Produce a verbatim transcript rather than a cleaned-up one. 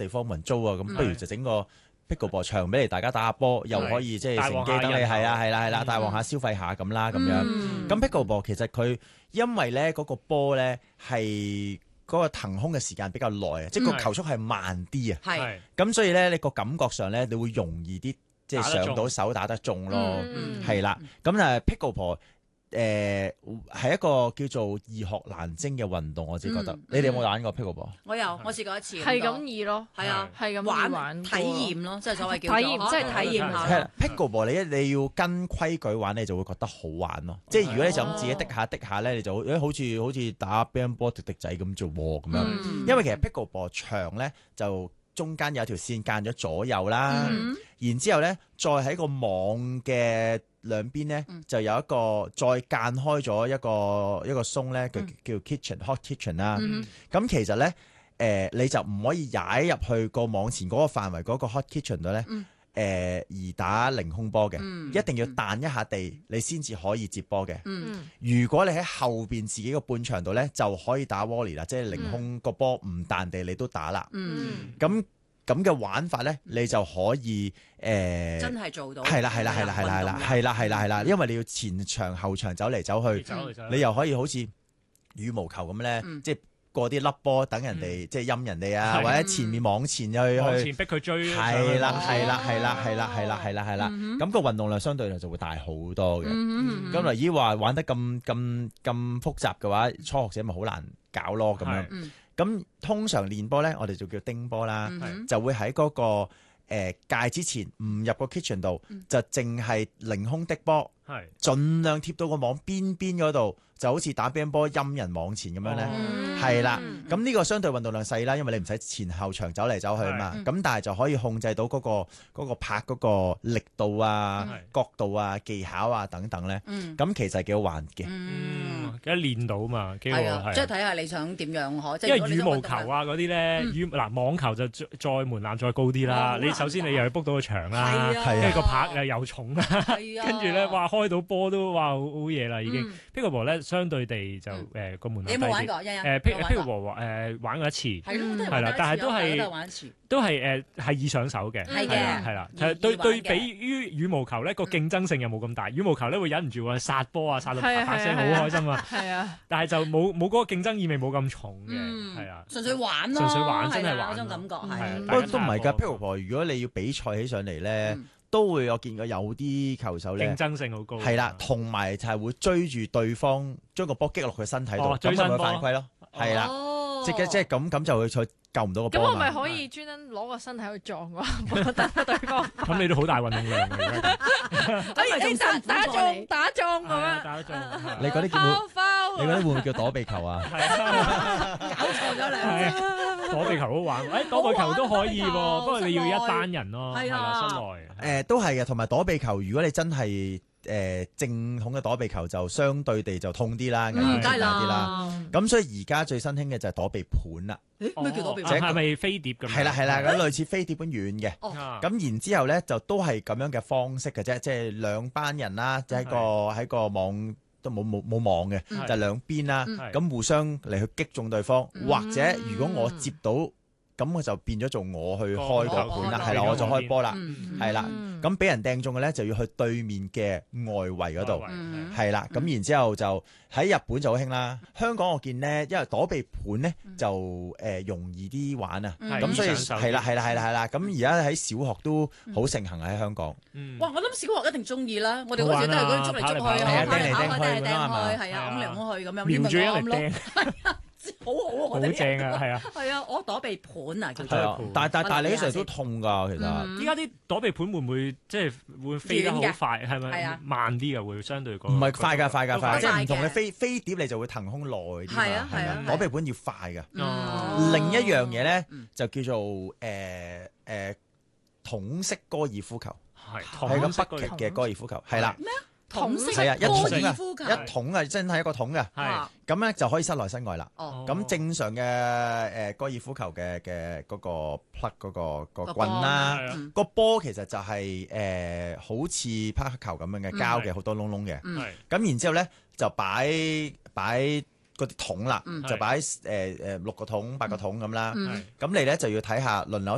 方冇人租啊，咁不如就整個 pickleball 場俾你大家打下波，又可以即係乘機等你係啊係啦係啦，帶旺下消費下咁啦咁樣。咁 pickleball 其實佢因為咧嗰個波咧係嗰個騰空嘅時間比較耐啊，即係個球速係慢啲啊。係。咁所以咧你個感覺上咧你會容易啲即係上到手打得中咯，係啦。咁誒 pickleball 誒係一個叫做易學難精嘅運動，我自己覺得。你哋有冇玩過 pickleball？ 我有，我試過一次。 係咁易咯， 係啊， 係咁玩玩體驗咯，即係所謂叫體驗，即係體驗下。 係啦 pickleball 你一你要跟規矩玩，你就會覺得好玩咯。即係如果你就咁自己滴下滴下咧，你就誒好似好似打乒乓波滴滴仔咁做喎咁樣。因為其實 pickleball 場咧就中間有條線間咗左右啦，然之後咧再喺個網嘅兩邊咧就有一個再間開咗一個一個松咧，叫叫 kitchen hot kitchen 啦。咁其實咧誒你就唔可以踩入去個網前嗰個範圍嗰個 hot kitchen 度咧誒而打凌空波嘅，一定要彈一下地你先至可以接波嘅。如果你喺後邊自己個半場度咧就可以打 volley 啦，即係凌空個波唔彈地你都打啦。咁咁嘅玩法咧，你就可以誒，呃、 真係做到。 係啦，係啦，係啦，係啦，係啦，係啦，係啦，係啦，因為你要前場後場走嚟走去，嗯、你又可以好似羽毛球咁咧，嗯、即係過啲粒波等人哋，嗯、即係陰人哋啊，或者前面網前去去， 往前逼佢追。 係啦，係啦，係啦，係啦，係啦，係啦，係啦，咁個運動量相對就會大好多嘅。咁嚟依話玩得咁咁咁複雜嘅話，初學者咪好難搞咯咁樣。咁通常練波咧，我哋就叫叮波啦，嗯、就會喺嗰、嗰個誒、呃、界之前唔入個 kitchen 度，嗯、就淨係凌空的波，係盡量貼到個網邊邊嗰度，就好似打乒乓波陰人網前咁樣咧，係啦、哦。咁呢個相對運動量細啦，因為你唔使前後場走嚟走去嘛。咁是但係就可以控制到嗰、嗰個嗰個拍嗰個力度啊、是角度啊、技巧啊等等咧。咁、嗯、其實幾好玩嘅。 嗯，一練到嘛，幾好係。 即係睇下你想點樣可。 因為羽毛球啊嗰啲咧，羽嗱網球就再門檻再高啲啦。你首先你又要 book 到個場啦，跟住個拍又又重啦，跟住咧哇開到波都哇好嘢啦已經。Pickleball 咧相對地就誒個門檻低啲。 你有冇玩過？ 誒 Pickleball 誒玩過一次，係啦，但係都係都係誒係易上手嘅，係嘅，係啦，係對對比於羽毛球咧個競爭性又冇咁大，羽毛球咧會忍唔住話殺波啊，殺到啪啪聲好開心啊，係啊，但係就冇冇嗰個競爭意味冇咁重嘅，係啊， 純粹玩咯， 純粹玩真係玩嗰種感覺係。 不過都唔係㗎 Pickleball 如果你要比賽起上嚟咧，都會我見過有啲球手咧競爭性好高， 係啦，同埋就係會追住對方將個波擊落佢身體度，咁咪會犯規咯，係啦。即係即係咁咁就會再救唔到個波。 咁我咪可以專登攞個身體去撞個等對方。 咁你都好大運動量嘅。 可以打打中打中咁樣。打中。 你嗰啲叫你嗰啲會唔會叫躲避球啊？ 搞錯咗兩次。 躲避球好玩，誒躲避球都可以喎，不過你要一班人咯，係啦，室內。 誒都係嘅，同埋躲避球，如果你真係。誒正統嘅躲避球就相對地就痛啲啦，危險性大啲啦。咁所以而家最新興嘅就係躲避盤啦。 誒咩叫躲避盤？ 係咪飛碟咁？ 係啦係啦，咁類似飛碟咁遠嘅。咁然之後咧就都係咁樣嘅方式嘅啫，即係兩班人啦，即係個喺個網都冇冇冇網嘅，就兩邊啦。咁互相嚟去擊中對方，或者如果我接到。咁我就變咗做我去開個盤啦，係啦，我就開波啦，係啦。咁俾人掟中嘅咧，就要去對面嘅外圍嗰度，係啦。咁然之後就喺日本就好興啦。香港我見咧，因為躲避盤咧就誒容易啲玩啊，咁所以係啦係啦係啦係啦。咁而家喺小學都好盛行喺香港。 哇！我諗小學一定中意啦。我哋嗰時都係嗰啲捉嚟捉去啊， 掟嚟掟去掟嚟掟去，係啊，咁嚟咁去咁樣， 瞄住一嚟掟。 好好好正啊，係啊， 係啊，我躲避盤啊，叫做，但係但但係你嗰時都痛㗎，其實。 依家啲躲避盤會唔會即係會飛得好快？係咪慢啲嘅會相對講？ 唔係快㗎，快㗎，快！即係唔同嘅飛飛碟，你就會騰空耐啲。 係啊，係啊， 躲避盤要快㗎。另一樣嘢咧就叫做誒誒桶式高爾夫球，係個北極嘅高爾夫球，係啦。 桶式係啊，一桶啊， 一桶啊，真係一個桶嘅。係咁咧就可以室內室外啦。哦，咁正常嘅誒高爾夫球嘅嘅嗰個 plug 嗰個個棍啦，個波其實就係誒好似拍球咁樣嘅膠嘅，好多窿窿嘅。係咁然之後咧就擺擺嗰啲桶啦，就擺誒誒六個桶八個桶咁啦。咁你咧就要睇下輪流。